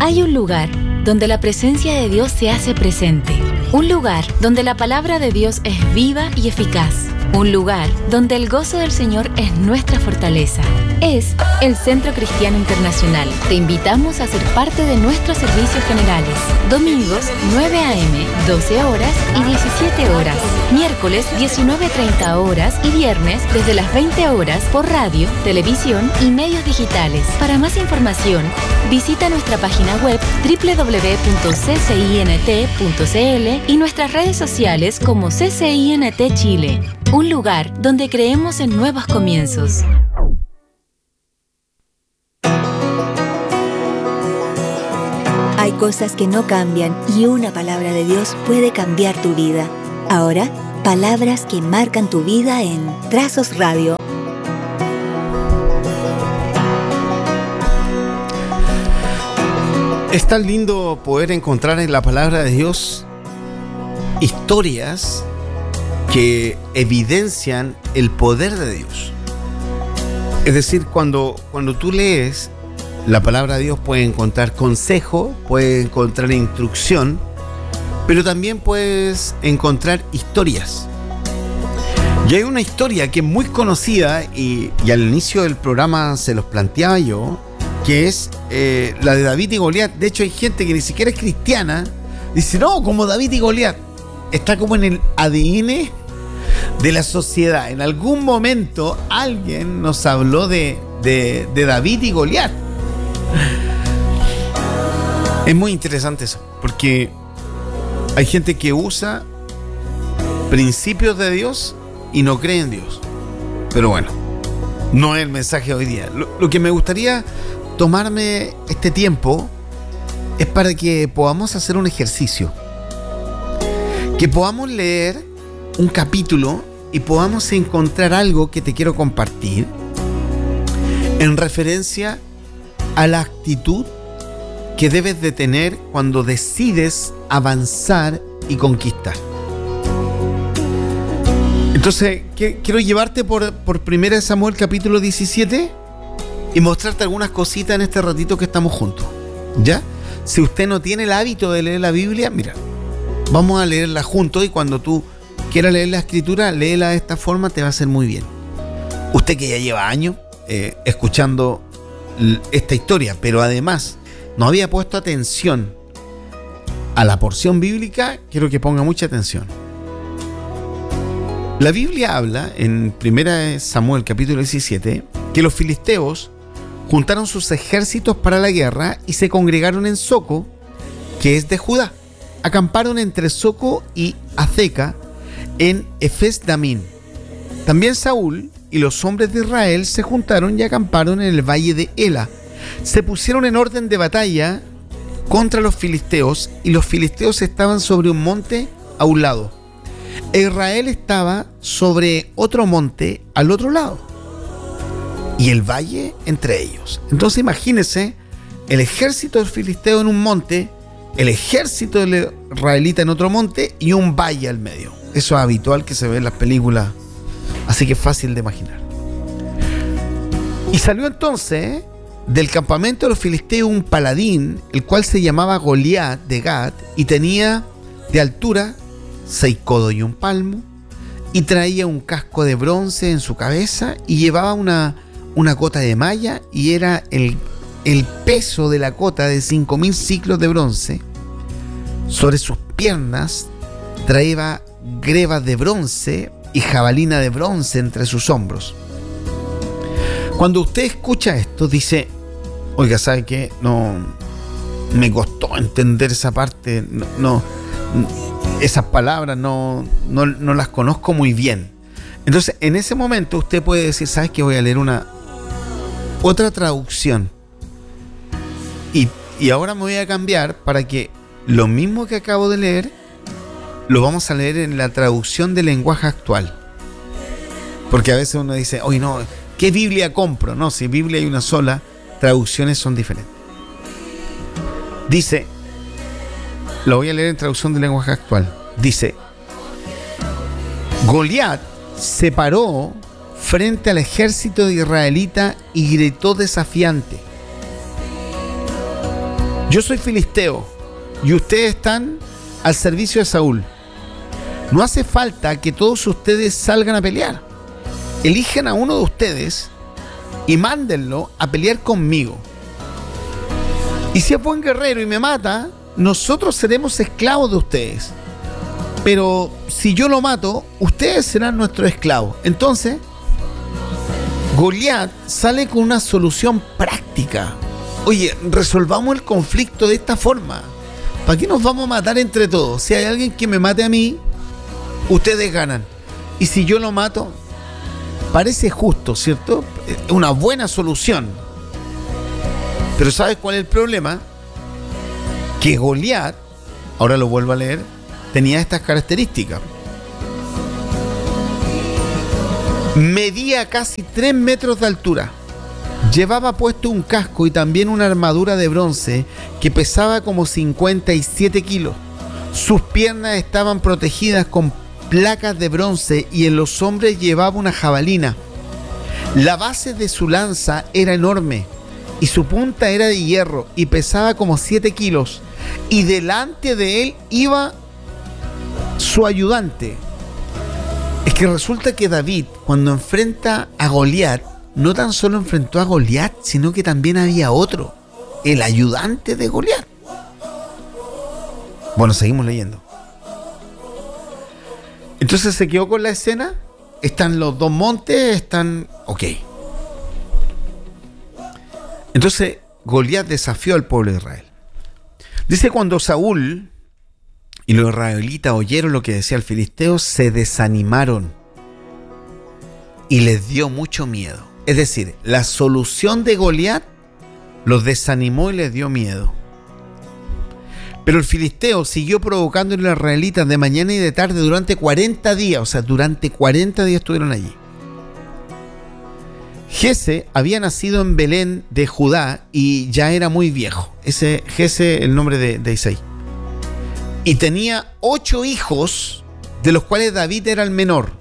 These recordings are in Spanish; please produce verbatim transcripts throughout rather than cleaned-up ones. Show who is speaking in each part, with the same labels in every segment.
Speaker 1: Hay un lugar donde la presencia de Dios se hace presente. Un lugar donde la palabra de Dios es viva y eficaz. Un lugar donde el gozo del Señor es nuestra fortaleza. Es el Centro Cristiano Internacional. Te invitamos a ser parte de nuestros servicios generales. Domingos, nueve a eme, doce horas y diecisiete horas. Miércoles, diecinueve treinta horas y viernes desde las veinte horas por radio, televisión y medios digitales. Para más información, visita nuestra página web doble u doble u doble u punto c c i n t punto c l y nuestras redes sociales como C C I N T Chile. Un lugar donde creemos en nuevos comienzos.
Speaker 2: Hay cosas que no cambian y una palabra de Dios puede cambiar tu vida. Ahora, palabras que marcan tu vida en Trazos Radio.
Speaker 3: Es tan lindo poder encontrar en la palabra de Dios historias que evidencian el poder de Dios. Es decir, cuando, cuando tú lees la palabra de Dios, puedes encontrar consejo, puedes encontrar instrucción, pero también puedes encontrar historias. Y hay una historia que es muy conocida y, y al inicio del programa se los planteaba yo, que es eh, la de David y Goliat. De hecho, hay gente que ni siquiera es cristiana, dice, no, como David y Goliat. Está como en el A D N de la sociedad. En algún momento alguien nos habló de, de, de David y Goliat. Es muy interesante eso, porque hay gente que usa principios de Dios y no cree en Dios. Pero bueno, no es el mensaje de hoy día. Lo, lo que me gustaría tomarme este tiempo es para que podamos hacer un ejercicio. Que podamos leer un capítulo y podamos encontrar algo que te quiero compartir en referencia a la actitud que debes de tener cuando decides avanzar y conquistar. Entonces, ¿qué? quiero llevarte por, por primera de Samuel capítulo diecisiete y mostrarte algunas cositas en este ratito que estamos juntos. ¿Ya? Si usted no tiene el hábito de leer la Biblia, mira, vamos a leerla juntos y cuando tú quieras leer la escritura, léela de esta forma, te va a hacer muy bien. Usted que ya lleva años eh, escuchando l- esta historia, pero además no había puesto atención a la porción bíblica, quiero que ponga mucha atención. La Biblia habla en primera de Samuel capítulo diecisiete que los filisteos juntaron sus ejércitos para la guerra y se congregaron en Soco, que es de Judá. Acamparon entre Soco y Azeca en Efes Damín. También Saúl y los hombres de Israel se juntaron y acamparon en el valle de Ela. Se pusieron en orden de batalla contra los filisteos y los filisteos estaban sobre un monte a un lado. Israel estaba sobre otro monte al otro lado y el valle entre ellos. Entonces imagínense el ejército del filisteo en un monte, el ejército del israelita en otro monte y un valle al medio. Eso es habitual que se ve en las películas, así que es fácil de imaginar. Y salió entonces del campamento de los filisteos un paladín, el cual se llamaba Goliat de Gat y tenía de altura seis codos y un palmo, y traía un casco de bronce en su cabeza y llevaba una, una cota de malla y era el, el peso de la cota de cinco mil ciclos de bronce. Sobre sus piernas traía grebas de bronce y jabalina de bronce entre sus hombros. Cuando usted escucha esto dice, oiga, ¿sabe qué? No, me costó entender esa parte, no, no esas palabras no, no, no las conozco muy bien. Entonces, en ese momento usted puede decir, ¿sabes qué? Voy a leer una otra traducción. Y, y ahora me voy a cambiar para que lo mismo que acabo de leer, lo vamos a leer en la traducción del lenguaje actual. Porque a veces uno dice, oye, no, ¿qué Biblia compro? No, si Biblia hay una sola, traducciones son diferentes. Dice, lo voy a leer en traducción del lenguaje actual. Dice, Goliat se paró frente al ejército de israelita y gritó desafiante. yo soy filisteo y ustedes están al servicio de Saúl. No hace falta que todos ustedes salgan a pelear. Elijan a uno de ustedes y mándenlo a pelear conmigo. Y si es buen guerrero y me mata, nosotros seremos esclavos de ustedes. Pero si yo lo mato, ustedes serán nuestros esclavos. Entonces, Goliat sale con una solución práctica. Oye, resolvamos el conflicto de esta forma. ¿Para qué nos vamos a matar entre todos? Si hay alguien que me mate a mí, ustedes ganan. Y si yo lo mato, parece justo, ¿cierto? Es una buena solución. Pero ¿sabes cuál es el problema? Que Goliat, ahora lo vuelvo a leer, tenía estas características. Medía casi tres metros de altura. Llevaba puesto un casco y también una armadura de bronce que pesaba como cincuenta y siete kilos. Sus piernas estaban protegidas con placas de bronce y en los hombros llevaba una jabalina. La base de su lanza era enorme y su punta era de hierro y pesaba como siete kilos. Y delante de él iba su ayudante. Es que resulta que David, cuando enfrenta a Goliat, no tan solo enfrentó a Goliat, sino que también había otro, el ayudante de Goliat. Bueno, seguimos leyendo. Entonces se quedó con la escena. Están los dos montes, están... Ok. Entonces Goliat desafió al pueblo de Israel. Dice, cuando Saúl y los israelitas oyeron lo que decía el filisteo, se desanimaron y les dio mucho miedo. Es decir, la solución de Goliat los desanimó y les dio miedo. Pero el filisteo siguió provocando a los israelitas de mañana y de tarde durante cuarenta días. O sea, durante cuarenta días estuvieron allí. Jesse había nacido en Belén de Judá y ya era muy viejo. Ese Jesse, el nombre de, de Isaí. Y tenía ocho hijos, de los cuales David era el menor.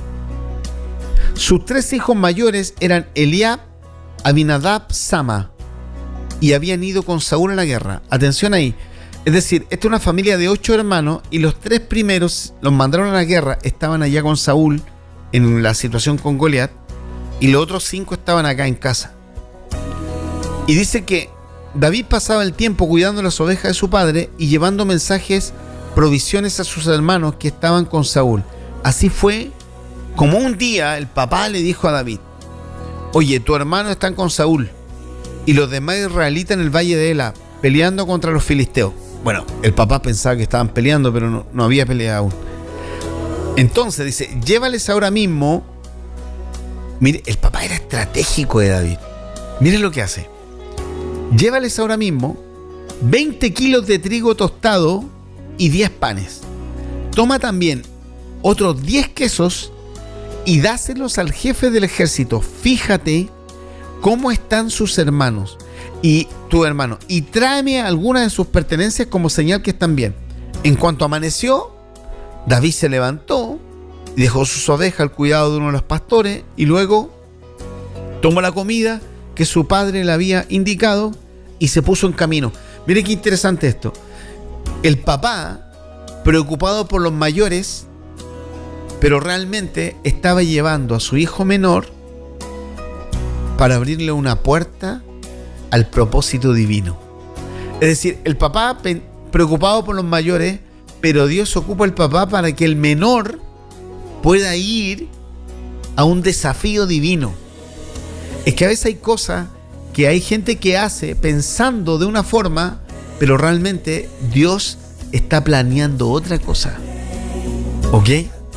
Speaker 3: Sus tres hijos mayores eran Eliab, Abinadab, Sama, y habían ido con Saúl a la guerra. Atención ahí. Es decir, esta es una familia de ocho hermanos y los tres primeros los mandaron a la guerra, estaban allá con Saúl en la situación con Goliat, y los otros cinco estaban acá en casa. Y dice que David pasaba el tiempo cuidando las ovejas de su padre y llevando mensajes, provisiones a sus hermanos que estaban con Saúl. Así fue como un día el papá le dijo a David: oye, tu hermano están con Saúl y los demás israelitas en el valle de Ela peleando contra los filisteos. Bueno, el papá pensaba que estaban peleando, pero no, no había pelea aún. Entonces dice, llévales ahora mismo. Mire, el papá era estratégico de David. Miren lo que hace. Llévales ahora mismo veinte kilos de trigo tostado y diez panes. Toma también otros diez quesos y dáselos al jefe del ejército. Fíjate cómo están sus hermanos y tu hermano, y tráeme algunas de sus pertenencias como señal que están bien. En cuanto amaneció, David se levantó y dejó sus ovejas al cuidado de uno de los pastores y luego tomó la comida que su padre le había indicado y se puso en camino. Mire qué interesante esto. El papá, preocupado por los mayores, pero realmente estaba llevando a su hijo menor para abrirle una puerta al propósito divino. Es decir, el papá preocupado por los mayores, pero Dios ocupa al papá para que el menor pueda ir a un desafío divino. Es que a veces hay cosas que hay gente que hace pensando de una forma, pero realmente Dios está planeando otra cosa. ¿Ok?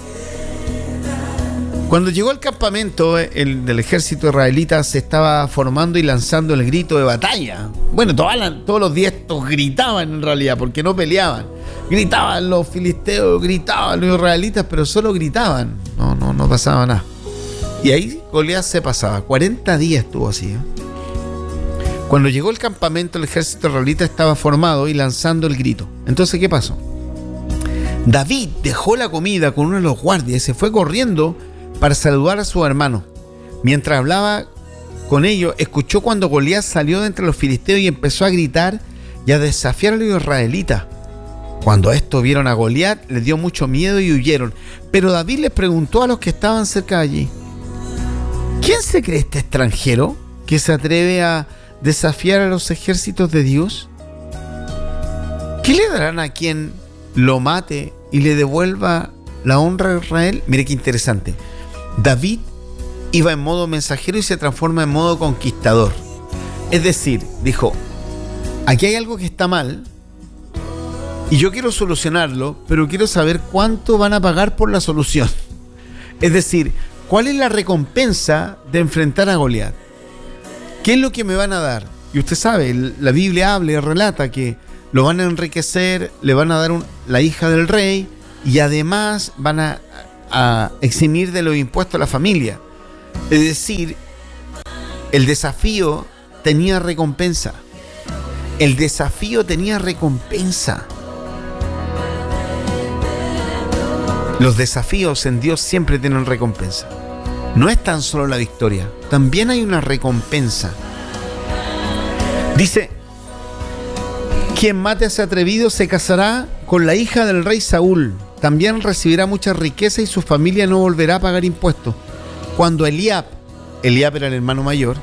Speaker 3: Cuando llegó al campamento, el del ejército israelita se estaba formando y lanzando el grito de batalla. Bueno, todas las, todos los días estos gritaban en realidad, porque no peleaban. Gritaban los filisteos, gritaban los israelitas, pero solo gritaban. No, no, no pasaba nada. Y ahí Goliat se pasaba. cuarenta días estuvo así, ¿eh? Cuando llegó el campamento, el ejército israelita estaba formado y lanzando el grito. Entonces, ¿qué pasó? David dejó la comida con uno de los guardias y se fue corriendo para saludar a su hermano. Mientras hablaba con ellos, escuchó cuando Goliat salió de entre los filisteos y empezó a gritar y a desafiar a los israelitas. Cuando esto vieron a Goliat, les dio mucho miedo y huyeron. Pero David les preguntó a los que estaban cerca de allí: ¿quién se cree este extranjero que se atreve a desafiar a los ejércitos de Dios? ¿Qué le darán a quien lo mate y le devuelva la honra a Israel? Mire qué interesante. David iba en modo mensajero y se transforma en modo conquistador. Es decir, dijo: aquí hay algo que está mal y yo quiero solucionarlo, pero quiero saber cuánto van a pagar por la solución. Es decir, ¿cuál es la recompensa de enfrentar a Goliat? ¿Qué es lo que me van a dar? Y usted sabe, la Biblia habla y relata que lo van a enriquecer, le van a dar un, la hija del rey, y además van a, a eximir de los impuestos a la familia. Es decir, el desafío tenía recompensa. El desafío tenía recompensa. Los desafíos en Dios siempre tienen recompensa. No es tan solo la victoria, también hay una recompensa. Dice: quien mate a ese atrevido se casará con la hija del rey Saúl. También recibirá mucha riqueza y su familia no volverá a pagar impuestos. Cuando Eliab, Eliab era el hermano mayor,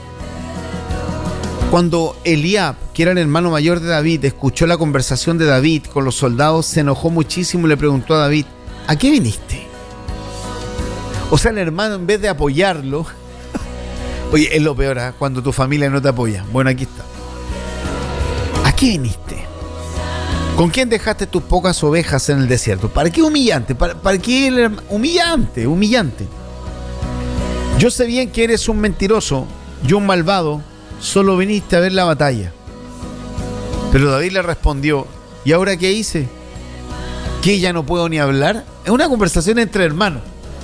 Speaker 3: cuando Eliab, que era el hermano mayor de David, escuchó la conversación de David con los soldados, se enojó muchísimo y le preguntó a David: ¿a qué viniste? O sea, el hermano, en vez de apoyarlo, oye, es lo peor, ¿eh? Cuando tu familia no te apoya. Bueno, aquí está. ¿A qué viniste? ¿Con quién dejaste tus pocas ovejas en el desierto? ¿Para qué humillante? ¿Para, para qué humillante? Humillante. Yo sé bien que eres un mentiroso y un malvado. Solo viniste a ver la batalla. Pero David le respondió: ¿y ahora qué hice? ¿Qué, ya no puedo ni hablar? Es una conversación entre hermanos.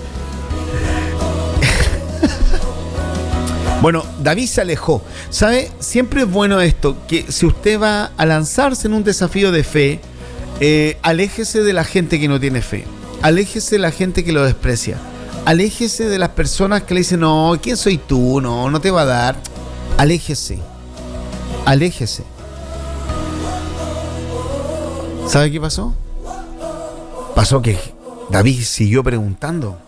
Speaker 3: Bueno, David se alejó. ¿Sabe? Siempre es bueno esto, que si usted va a lanzarse en un desafío de fe, eh, aléjese de la gente que no tiene fe. Aléjese de la gente que lo desprecia. Aléjese de las personas que le dicen: no, ¿quién soy tú? No, no te va a dar. Aléjese. Aléjese. ¿Sabe qué pasó? Pasó que David siguió preguntando.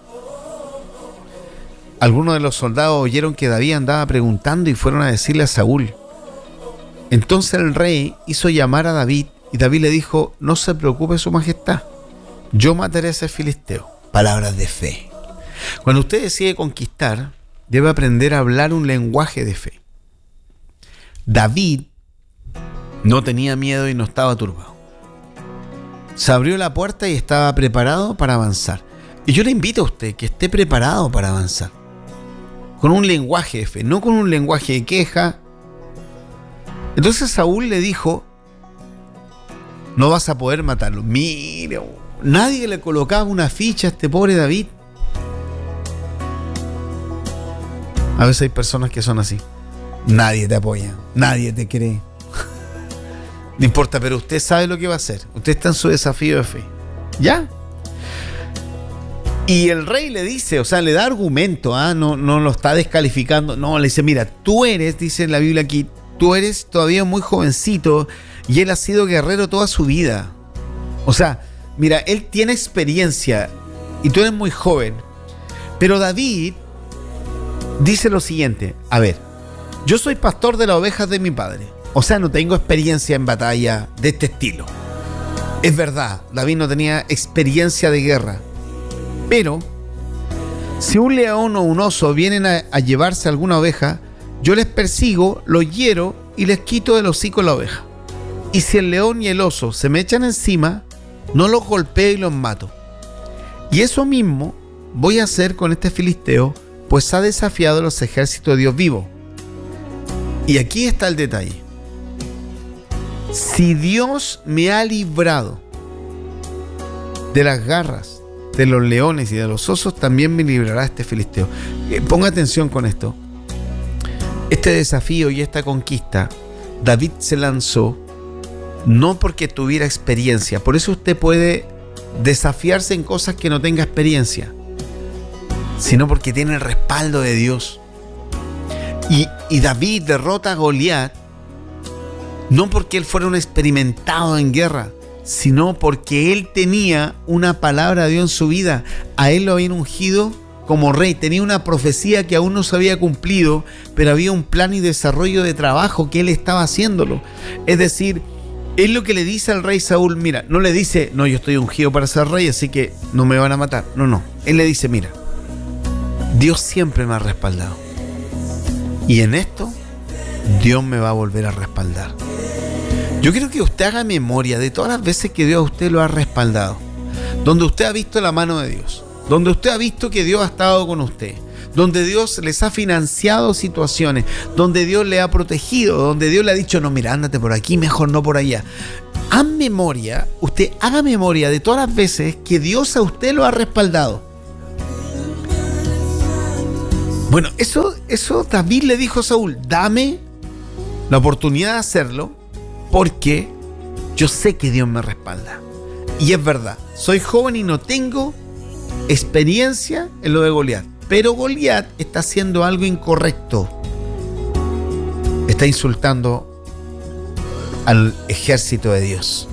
Speaker 3: Algunos de los soldados oyeron que David andaba preguntando y fueron a decirle a Saúl. Entonces el rey hizo llamar a David y David le dijo: no se preocupe, su majestad, yo mataré a ese filisteo. Palabras de fe. Cuando usted decide conquistar, debe aprender a hablar un lenguaje de fe. David no tenía miedo y no estaba turbado. Se abrió la puerta y estaba preparado para avanzar. Y yo le invito a usted que esté preparado para avanzar. Con un lenguaje de fe, no con un lenguaje de queja. Entonces Saúl le dijo: no vas a poder matarlo. Mire, nadie le colocaba una ficha a este pobre David. A veces hay personas que son así. Nadie te apoya, nadie te cree. No importa, pero usted sabe lo que va a hacer. Usted está en su desafío de fe. ¿Ya? Y el rey le dice, o sea, le da argumento, ¿ah? no, no lo está descalificando. No, le dice: mira, tú eres, dice en la Biblia aquí, tú eres todavía muy jovencito y él ha sido guerrero toda su vida. O sea, mira, él tiene experiencia y tú eres muy joven. Pero David dice lo siguiente: a ver, yo soy pastor de las ovejas de mi padre. O sea, no tengo experiencia en batalla de este estilo. Es verdad, David no tenía experiencia de guerra. Pero si un león o un oso vienen a, a llevarse alguna oveja, yo les persigo, los hiero y les quito del hocico la oveja. Y si el león y el oso se me echan encima, no los golpeo y los mato. Y eso mismo voy a hacer con este filisteo, pues ha desafiado a los ejércitos de Dios vivo. Y aquí está el detalle. Si Dios me ha librado de las garras de los leones y de los osos, también me librará este filisteo. Eh, ponga atención con esto. Este desafío y esta conquista, David se lanzó no porque tuviera experiencia. Por eso usted puede desafiarse en cosas que no tenga experiencia, sino porque tiene el respaldo de Dios. Y, y David derrota a Goliat No porque él fuera un experimentado en guerra, sino porque él tenía una palabra de Dios en su vida. A él lo habían ungido como rey, tenía una profecía que aún no se había cumplido, pero había un plan y desarrollo de trabajo que él estaba haciéndolo. Es decir, es lo que le dice al rey Saúl, mira, no le dice, no, yo estoy ungido para ser rey, así que no me van a matar. No, no, él le dice, mira, Dios siempre me ha respaldado. Y en esto, Dios me va a volver a respaldar. Yo quiero que usted haga memoria de todas las veces que Dios a usted lo ha respaldado, donde usted ha visto la mano de Dios, donde usted ha visto que Dios ha estado con usted, donde Dios les ha financiado situaciones, donde Dios le ha protegido, donde Dios le ha dicho, no, mira, ándate por aquí, mejor no por allá. Haz memoria, usted haga memoria de todas las veces que Dios a usted lo ha respaldado. Bueno, eso, eso David le dijo a Saúl, dame la oportunidad de hacerlo, porque yo sé que Dios me respalda. Y es verdad, soy joven y no tengo experiencia en lo de Goliat, pero Goliat está haciendo algo incorrecto. Está insultando al ejército de Dios.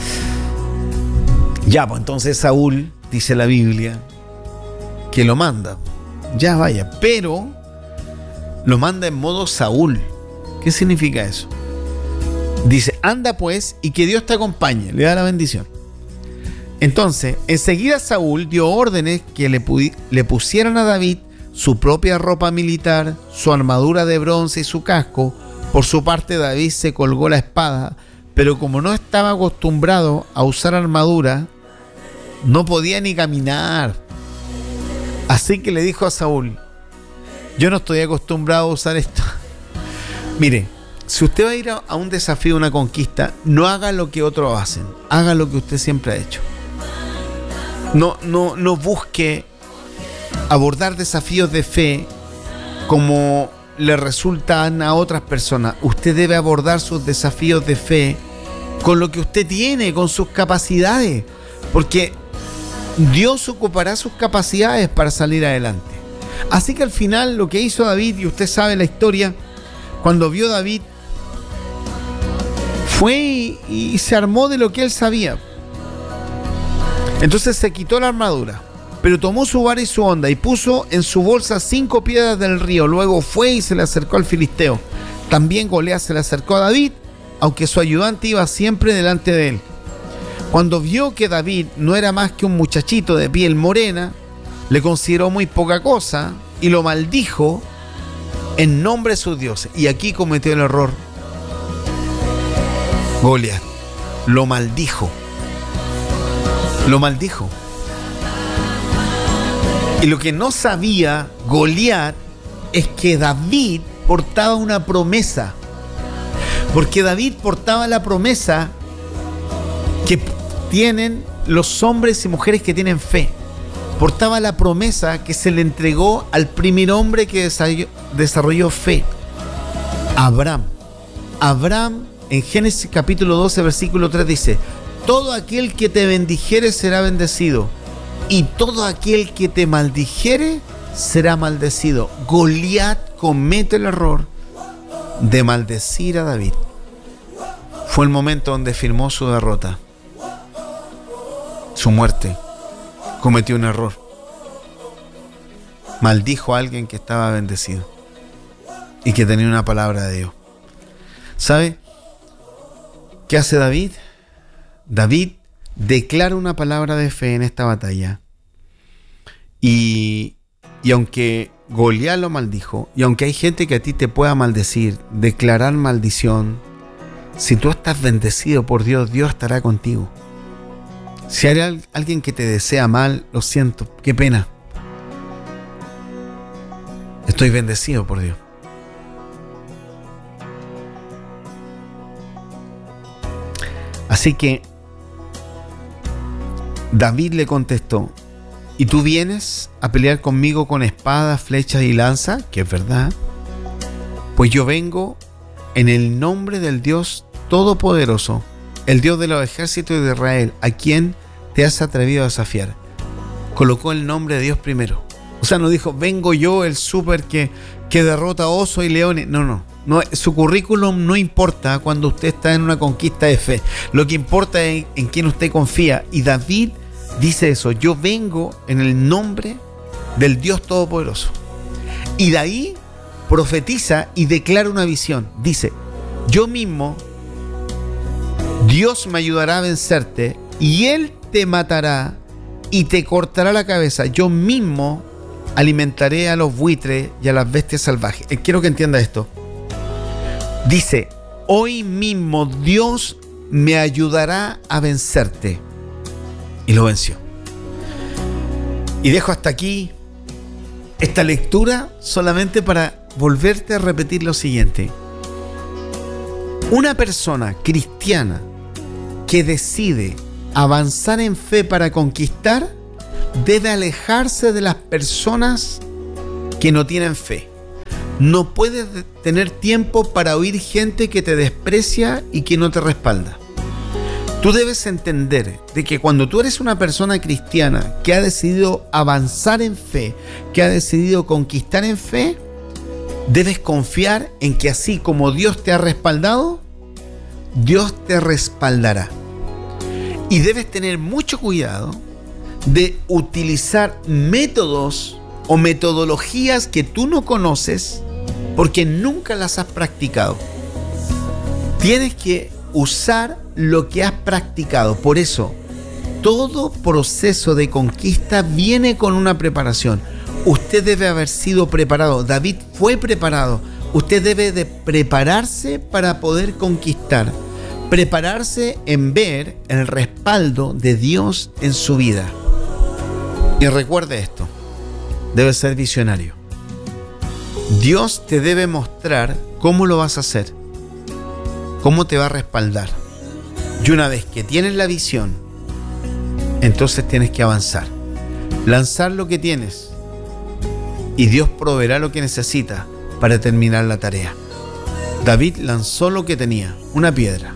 Speaker 3: Ya, pues entonces Saúl, dice la Biblia, que lo manda. Ya vaya, pero lo manda en modo Saúl. ¿Qué significa eso? Dice, anda pues y que Dios te acompañe, le da la bendición. Entonces, enseguida Saúl dio órdenes que le, pudi- le pusieran a David su propia ropa militar, su armadura de bronce y su casco. Por su parte, David se colgó la espada, pero como no estaba acostumbrado a usar armadura, no podía ni caminar. Así que le dijo a Saúl, yo no estoy acostumbrado a usar esto. Mire, si usted va a ir a, a un desafío, una conquista, no haga lo que otros hacen, haga lo que usted siempre ha hecho. No, no, no busque abordar desafíos de fe como le resultan a otras personas. Usted debe abordar sus desafíos de fe con lo que usted tiene, con sus capacidades, porque Dios ocupará sus capacidades para salir adelante. Así que al final lo que hizo David, y usted sabe la historia, cuando vio David, fue y, y se armó de lo que él sabía. Entonces se quitó la armadura, pero tomó su vara y su honda y puso en su bolsa cinco piedras del río. Luego fue y se le acercó al filisteo. También Goliat se le acercó a David, aunque su ayudante iba siempre delante de él. Cuando vio que David no era más que un muchachito de piel morena, le consideró muy poca cosa y lo maldijo en nombre de sus dioses. Y aquí cometió el error Goliat. Lo maldijo. Lo maldijo. Y lo que no sabía Goliat es que David portaba una promesa. Porque David portaba la promesa que tienen los hombres y mujeres que tienen fe. Portaba la promesa que se le entregó al primer hombre que desarrolló, desarrolló fe, Abraham. Abraham en Génesis capítulo doce versículo tres dice, todo aquel que te bendijere será bendecido, y todo aquel que te maldijere será maldecido. Goliat comete el error de maldecir a David. Fue el momento donde firmó su derrota, su muerte. Cometió un error. Maldijo a alguien que estaba bendecido y que tenía una palabra de Dios. ¿Sabe qué hace David? David declara una palabra de fe en esta batalla. Y, y aunque Goliat lo maldijo, y aunque hay gente que a ti te pueda maldecir, declarar maldición, si tú estás bendecido por Dios, Dios estará contigo. Si hay alguien que te desea mal, lo siento, qué pena. Estoy bendecido por Dios. Así que David le contestó, ¿y tú vienes a pelear conmigo con espadas, flechas y lanza? Que es verdad. Pues yo vengo en el nombre del Dios Todopoderoso, el Dios de los ejércitos de Israel, a quien te has atrevido a desafiar. Colocó el nombre de Dios primero. O sea, no dijo, vengo yo, el súper que, que derrota osos y leones. No, no, No, su currículum no importa cuando usted está en una conquista de fe. Lo que importa es en quién usted confía. Y David dice eso: yo vengo en el nombre del Dios Todopoderoso. Y de ahí profetiza y declara una visión. Dice: yo mismo, Dios me ayudará a vencerte, y Él te matará y te cortará la cabeza. Yo mismo alimentaré a los buitres y a las bestias salvajes. Eh, quiero que entienda esto. Dice: hoy mismo Dios me ayudará a vencerte. Y lo venció. Y dejo hasta aquí esta lectura solamente para volverte a repetir lo siguiente. Una persona cristiana que decide avanzar en fe para conquistar debe alejarse de las personas que no tienen fe. No puedes tener tiempo para oír gente que te desprecia y que no te respalda. Tú debes entender de que cuando tú eres una persona cristiana que ha decidido avanzar en fe, que ha decidido conquistar en fe, debes confiar en que así como Dios te ha respaldado, Dios te respaldará. Y debes tener mucho cuidado de utilizar métodos o metodologías que tú no conoces porque nunca las has practicado. Tienes que usar lo que has practicado. Por eso, todo proceso de conquista viene con una preparación. Usted debe haber sido preparado. David fue preparado. Usted debe de prepararse para poder conquistar. Prepararse en ver el respaldo de Dios en su vida. Y recuerde esto, debe ser visionario. Dios te debe mostrar cómo lo vas a hacer, cómo te va a respaldar. Y una vez que tienes la visión, entonces tienes que avanzar, lanzar lo que tienes, y Dios proveerá lo que necesita para terminar la tarea. David lanzó lo que tenía, una piedra,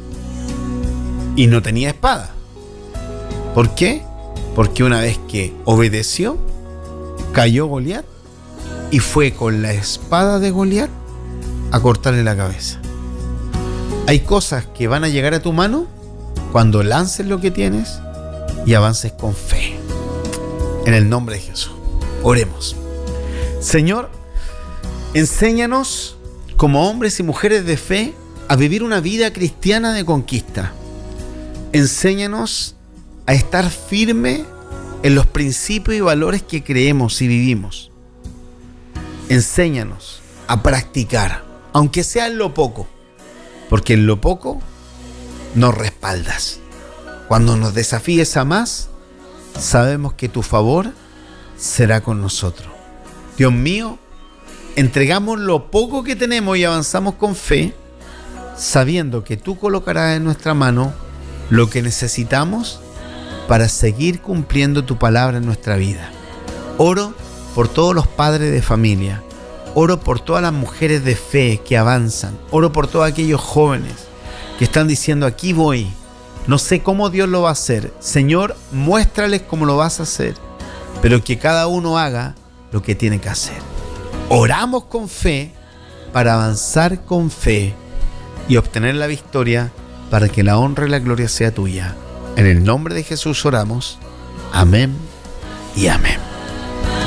Speaker 3: y no tenía espada. ¿Por qué? Porque una vez que obedeció, cayó Goliat y fue con la espada de Goliat a cortarle la cabeza. Hay cosas que van a llegar a tu mano cuando lances lo que tienes y avances con fe. En el nombre de Jesús. Oremos. Señor, enséñanos como hombres y mujeres de fe a vivir una vida cristiana de conquista. Enséñanos a estar firme en los principios y valores que creemos y vivimos. Enséñanos a practicar, aunque sea en lo poco, porque en lo poco nos respaldas. Cuando nos desafíes a más, sabemos que tu favor será con nosotros. Dios mío, entregamos lo poco que tenemos y avanzamos con fe, sabiendo que tú colocarás en nuestra mano lo que necesitamos para seguir cumpliendo tu palabra en nuestra vida. Oro por todos los padres de familia, oro por todas las mujeres de fe que avanzan, oro por todos aquellos jóvenes que están diciendo: aquí voy, no sé cómo Dios lo va a hacer. Señor, muéstrales cómo lo vas a hacer, pero que cada uno haga lo que tiene que hacer. Oramos con fe para avanzar con fe y obtener la victoria, para que la honra y la gloria sea tuya. En el nombre de Jesús oramos. Amén y amén.